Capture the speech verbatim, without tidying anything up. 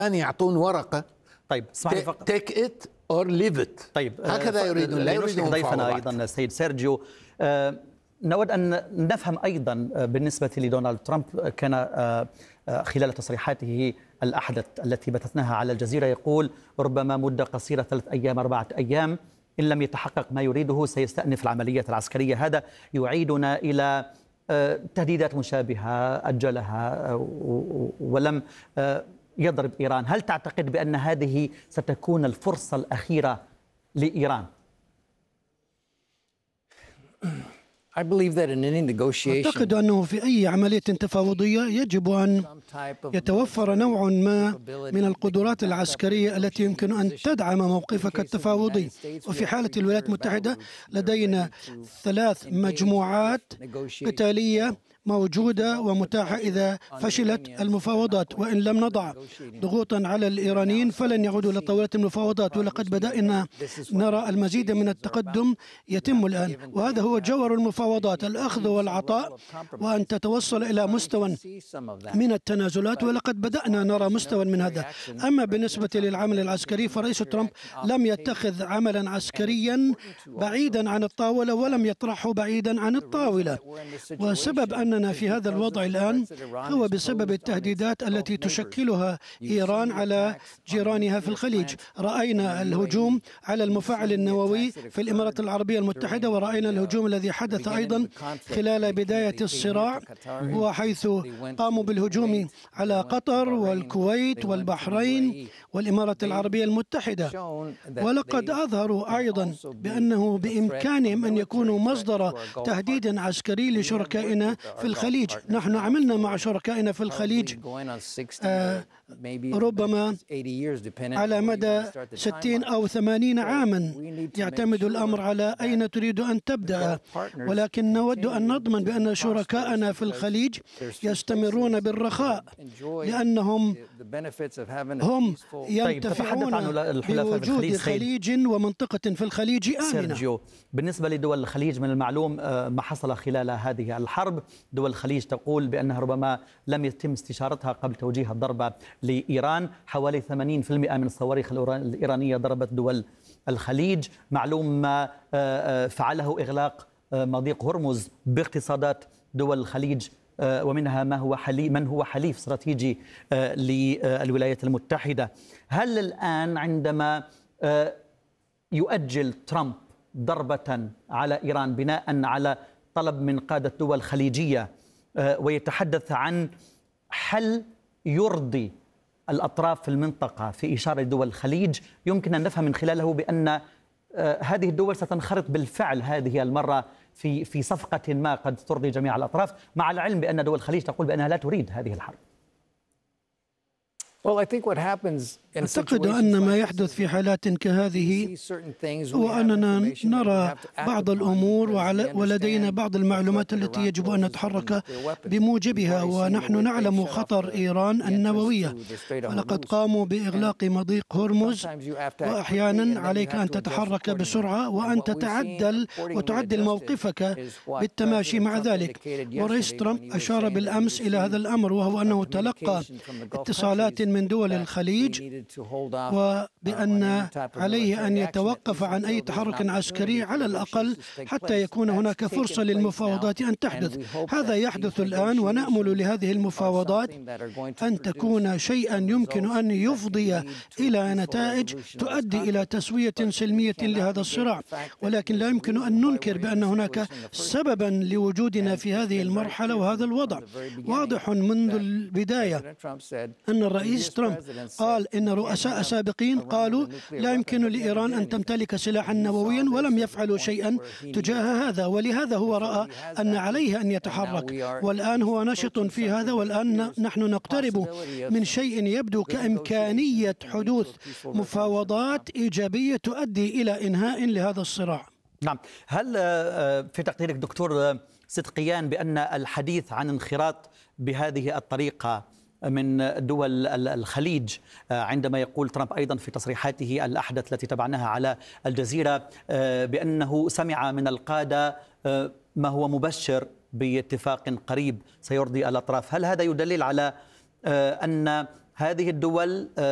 أن يعطون ورقة طيب اسمح لي فقط take it or leave it. طيب هكذا يريدون، لا يريدون ضيفنا مفاوضات. أيضا السيد سيرجيو. آه نود أن نفهم أيضا بالنسبة لدونالد ترامب، كان آه خلال تصريحاته الأحدث التي بثثناها على الجزيرة يقول ربما مدة قصيرة ثلاث أيام أربعة أيام إن لم يتحقق ما يريده سيستأنف العملية العسكرية. هذا يعيدنا إلى تهديدات مشابهة أجلها ولم يضرب إيران. هل تعتقد بأن هذه ستكون الفرصة الأخيرة لإيران؟ أعتقد أنه في أي عملية تفاوضية يجب أن يتوفر نوع ما من القدرات العسكرية التي يمكن أن تدعم موقفك التفاوضي. وفي حالة الولايات المتحدة لدينا ثلاث مجموعات قتالية موجودة ومتاحة إذا فشلت المفاوضات، وإن لم نضع ضغوطا على الإيرانيين فلن يعودوا إلى طاولة المفاوضات. ولقد بدأنا نرى المزيد من التقدم يتم الآن، وهذا هو جوهر المفاوضات، الأخذ والعطاء، وأن تتوصل إلى مستوى من التنازلات، ولقد بدأنا نرى مستوى من هذا. أما بالنسبة للعمل العسكري فرئيس ترامب لم يتخذ عملا عسكريا بعيدا عن الطاولة ولم يطرحه بعيدا عن الطاولة، وسبب أن أننا في هذا الوضع الآن هو بسبب التهديدات التي تشكلها إيران على جيرانها في الخليج. رأينا الهجوم على المفاعل النووي في الإمارات العربية المتحدة، ورأينا الهجوم الذي حدث أيضا خلال بداية الصراع، وحيث قاموا بالهجوم على قطر والكويت والبحرين والإمارات العربية المتحدة. ولقد أظهروا أيضا بأنه بإمكانهم أن يكونوا مصدر تهديد عسكري لشركائنا في الخليج. نحن عملنا مع شركائنا في الخليج آه ربما على مدى ستين أو ثمانين عاما، يعتمد الأمر على أين تريد أن تبدأ، ولكن نود أن نضمن بأن شركائنا في الخليج يستمرون بالرخاء، لأنهم هم ينتفعون بوجود خليج ومنطقة في الخليج آمنة. سيرجيو، بالنسبة لدول الخليج من المعلوم ما حصل خلال هذه الحرب. دول الخليج تقول بأنها ربما لم يتم استشارتها قبل توجيه الضربة لإيران. حوالي ثمانين بالمئة من الصواريخ الإيرانية ضربت دول الخليج. معلوم ما فعله إغلاق مضيق هرمز باقتصادات دول الخليج، ومنها ما هو حليف من هو حليف استراتيجي للولايات المتحدة. هل الآن عندما يؤجل ترامب ضربة على إيران بناء على طلب من قادة دول خليجية ويتحدث عن حل يرضي الأطراف في المنطقة في إشارة دول الخليج، يمكن أن نفهم من خلاله بأن هذه الدول ستنخرط بالفعل هذه المرة في في صفقة ما قد ترضي جميع الأطراف، مع العلم بأن دول الخليج تقول بأنها لا تريد هذه الحرب؟ أعتقد أن ما يحدث في حالات كهذه هو أننا نرى بعض الأمور ولدينا بعض المعلومات التي يجب أن نتحرك بموجبها، ونحن نعلم خطر إيران النووية، ولقد قاموا بإغلاق مضيق هرمز، وأحيانا عليك أن تتحرك بسرعة وأن تتعدل وتعدل موقفك بالتماشي مع ذلك. ورئيس ترامب أشار بالأمس إلى هذا الأمر، وهو أنه تلقى اتصالات من دول الخليج وبأن عليه أن يتوقف عن أي تحرك عسكري على الأقل حتى يكون هناك فرصة للمفاوضات أن تحدث. هذا يحدث الآن، ونأمل لهذه المفاوضات أن تكون شيئا يمكن أن يفضي إلى نتائج تؤدي إلى تسوية سلمية لهذا الصراع. ولكن لا يمكن أن ننكر بأن هناك سببا لوجودنا في هذه المرحلة وهذا الوضع. واضح منذ البداية أن الرئيس ترامب قال إن رؤساء سابقين قالوا لا يمكن لإيران أن تمتلك سلاحا نوويا ولم يفعلوا شيئا تجاه هذا، ولهذا هو رأى أن عليه أن يتحرك، والآن هو نشط في هذا، والآن نحن نقترب من شيء يبدو كإمكانية حدوث مفاوضات إيجابية تؤدي إلى إنهاء لهذا الصراع. نعم. هل في تقديرك دكتور صدقيان بأن الحديث عن انخراط بهذه الطريقة من دول الخليج، عندما يقول ترامب أيضا في تصريحاته الأحدث التي تابعناها على الجزيرة بأنه سمع من القادة ما هو مبشر باتفاق قريب سيرضي الأطراف، هل هذا يدلل على أن هذه الدول